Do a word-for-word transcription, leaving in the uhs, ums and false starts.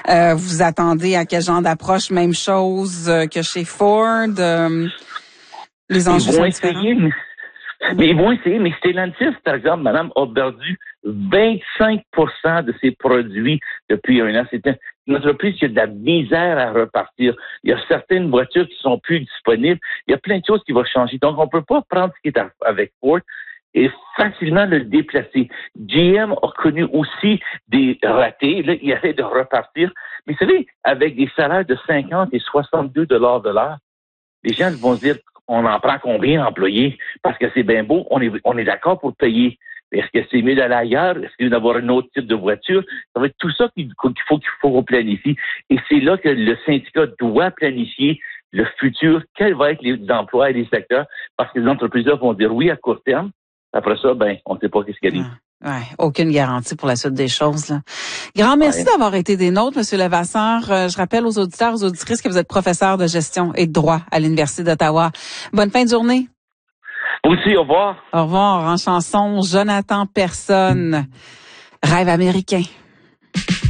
Euh, vous attendez à quel genre d'approche? Même chose euh, que chez Ford? Euh, les enjeux sont différents? Essayer, mais, mais ils vont essayer, mais Stellantis, par exemple, madame, a perdu vingt-cinq pour cent de ses produits depuis un an. C'est une entreprise qui a de la misère à repartir. Il y a certaines voitures qui sont plus disponibles. Il y a plein de choses qui vont changer. Donc, on ne peut pas prendre ce qui est avec Ford et facilement le déplacer. G M a connu aussi des ratés. Là, il essaie de repartir. Mais vous savez, avec des salaires de cinquante et soixante-deux dollars de l'heure, les gens vont se dire, on en prend combien employés? Parce que c'est bien beau, on est, on est d'accord pour payer. Mais est-ce que c'est mieux d'aller ailleurs? Est-ce que c'est mieux d'avoir un autre type de voiture? Ça va être tout ça qu'il faut qu'il faut, qu'il faut qu'on planifie. Et c'est là que le syndicat doit planifier le futur, quels vont être les emplois et les secteurs, parce que les entreprises vont dire oui à court terme. Après ça, ben, on ne sait pas qu'est-ce qu'il y a. Ouais, aucune garantie pour la suite des choses, là. Grand merci ouais. d'avoir été des nôtres, Monsieur Levasseur. Euh, je rappelle aux auditeurs, aux auditrices que vous êtes professeur de gestion et de droit à l'Université d'Ottawa. Bonne fin de journée. Aussi, au revoir. Au revoir. En chanson, Jonathan Personne, Rêve américain.